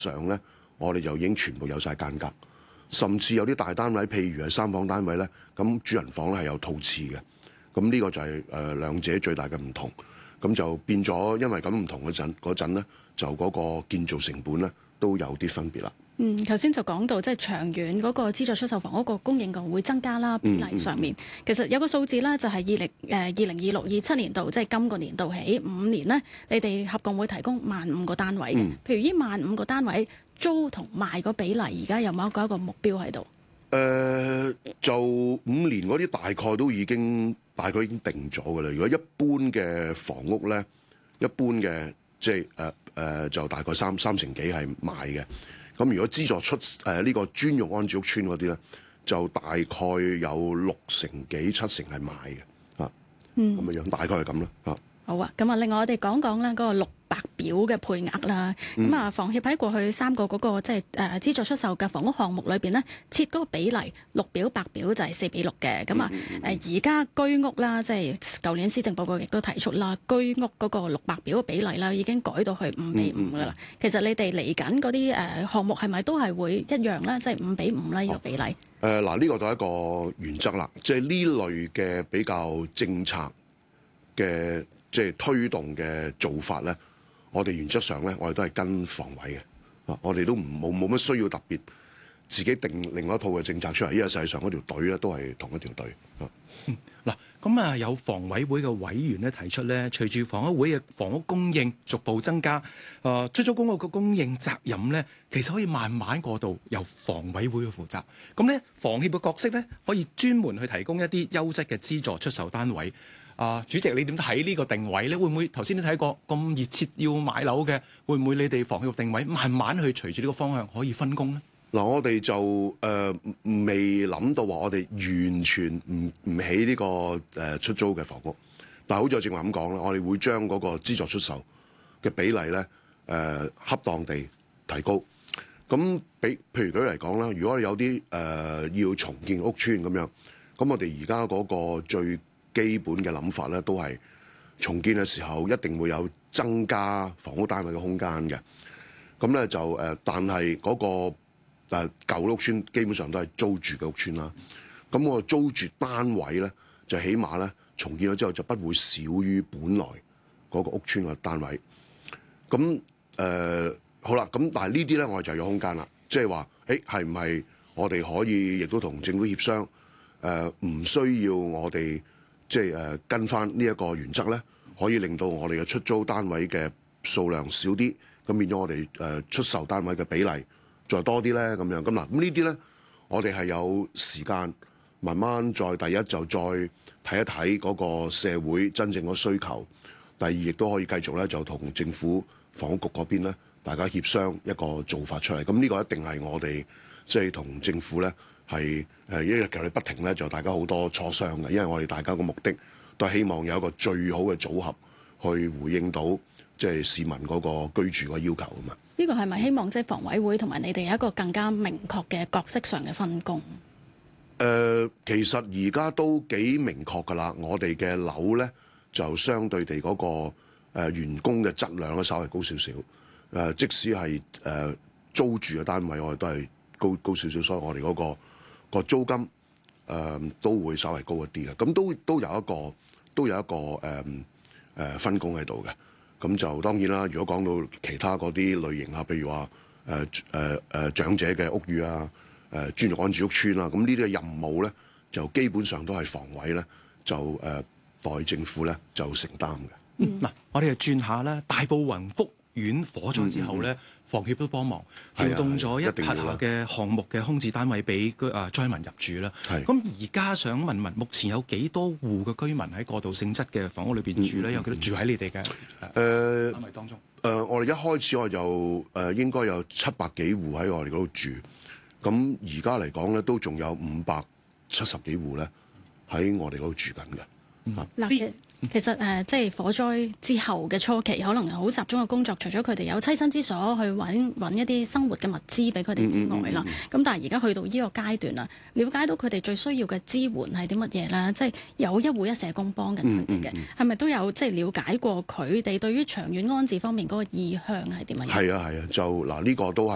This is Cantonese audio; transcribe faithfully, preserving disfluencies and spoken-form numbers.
上咧，我哋就已經全部有晒間隔，甚至有啲大單位，譬如係三房單位咧，咁主人房咧係有套廁嘅。咁呢個就係、是、誒、呃、兩者最大嘅唔同。咁就變咗，因為咁唔同嗰陣嗰陣咧，就嗰個建造成本咧都有啲分別啦。 嗯，頭先就講到即係長遠嗰個資助出售房屋個供應量會增加啦，比例上面、嗯嗯嗯、其實有個數字咧，就係二零誒二零二六二七年度，即係今個年度起五年呢，你哋合共會提供萬五個單位嘅。嗯、譬如呢萬五個單位租同賣個比例，而家有冇一個一個目標喺度？ 誒、呃，就五年嗰啲大概都已經大概已經定咗㗎啦。如果一般嘅房屋咧，一般嘅即係誒誒，就大概三三成幾係賣嘅。咁如果資助出誒呢、呃這個專用安置屋邨嗰啲咧，就大概有六成幾七成係賣嘅，嚇，嗯，咁嘅樣，大概係咁啦，嚇。 好啊，咁啊，另外我哋講講咧嗰個綠白表嘅配額啦。咁啊、嗯，房協喺過去三個嗰、那個即係誒資助出售嘅房屋項目裏邊呢，設嗰個比例綠表白表就係四比六嘅。咁啊誒而家居屋啦，即係舊年施政報告亦都提出啦，居屋嗰個綠白表嘅比例啦，已經改到去五比五噶啦。嗯嗯、其實你哋嚟緊嗰啲誒項目係咪都係會一樣咧？即係五比五咧呢個比例？誒嗱、哦，呢、呃這個就係一個原則啦，即係呢類嘅比較政策嘅。即係推動嘅做法咧，我哋原則上咧，我哋都係跟房委嘅，啊，我哋都唔冇冇乜需要特別自己定另外一套嘅政策出嚟，因為實際上嗰條隊咧都係同一條隊。啊， 嗯，嗱，咁啊有房委會嘅委員咧提出咧，隨住房委會嘅房屋供應逐步增加，誒、呃、出租公屋嘅供應責任咧，其實可以慢慢過渡由房委會去負責。咁咧，房協嘅角色咧，可以專門去提供一啲優質嘅資助出售單位。啊，主席，你點睇呢個定位咧？會唔會頭先你睇過咁熱切要買樓嘅，會唔會你哋房協定位慢慢去隨住呢個方向可以分工咧？ 嗱，我哋就誒未諗到話我哋完全唔唔起呢個誒出租嘅房屋，但係好似我正話咁講啦，我哋會將嗰個資助出售嘅比例咧誒、呃、恰當地提高。咁比譬如舉例嚟講啦，如果有啲誒、呃、要重建屋邨咁樣，咁我哋而家嗰個最基本嘅諗法咧，都係重建嘅時候一定會有增加房屋單位嘅空間嘅。咁咧就誒、呃，但係嗰、那個誒、呃、舊屋邨基本上都係租住嘅屋邨啦。咁個租住單位咧，就起碼咧重建咗之後就不會少於本來嗰個屋邨嘅單位。咁誒、呃、好啦，咁但係呢啲咧我哋就有空間啦，即係話誒係唔係我哋可以亦都同政府協商誒，唔、呃、需要我哋。即係誒跟翻呢一個原則咧，可以令到我哋嘅出租單位嘅數量少啲，咁變咗我哋誒出售單位嘅比例再多啲咧，咁樣咁嗱，咁呢啲咧，我哋係有時間慢慢再第一就再睇一睇嗰個社會真正嘅需求，第二亦都可以繼續咧就同政府房屋局嗰邊咧大家協商一個做法出嚟，咁呢個一定係我哋即係同政府咧。係誒，一日其實不停咧，就大家好多磋商嘅，因為我哋大家個目的都係希望有一個最好嘅組合，去回應到即係市民嗰個居住嘅要求啊嘛。 呢個係咪希望即係房委會同埋你哋有一個更加明確嘅角色上嘅分工？誒、 呃，其實而家都幾明確㗎啦。我哋嘅樓咧就相對地嗰、那個誒、呃、員工嘅質量咧稍微高少少。誒、呃，即使係誒、呃、租住嘅單位，我哋都係高高少少，所以我哋嗰、那個。個租金誒、呃、都會稍微高一啲嘅，咁都都有一個都有一個誒誒、呃、分工喺度嘅。咁就當然啦，如果講到其他嗰啲類型啊，譬如話誒誒誒長者嘅屋宇啊、誒、呃、專業安置屋邨啊，咁呢啲嘅任務咧，就基本上都係房委咧就誒、呃、代政府咧就承擔嘅。 嗯，嗱，我哋就轉下啦，大埔雲福苑火災之後咧。嗯嗯房協都幫忙調動咗一轄下嘅項目嘅空置單位俾居啊災民入住啦。咁而家想問問，目前有幾多戶嘅居民喺過渡性質嘅房屋裏邊住咧？嗯嗯、有幾多住喺你哋嘅誒單位當中？誒、 呃，我哋一開始我就誒、呃、應該有七百幾戶喺我哋嗰度住。咁而家嚟講咧，都仲有五百七十幾戶咧喺我哋嗰度住緊嘅。 嗯、啊，其實誒、呃，即係火災之後嘅初期，可能好集中嘅工作，除咗佢哋有棲身之所去揾揾一啲生活嘅物資俾佢哋之外啦，咁、嗯嗯嗯、但係而家去到呢個階段啦，了解到佢哋最需要嘅支援係啲乜嘢咧？即係有一戶一社工幫緊佢哋嘅，係咪、嗯嗯嗯、都有即係了解過佢哋對於長遠安置方面嗰個意向係點樣？ 係啊係啊，就嗱呢、呢個都係。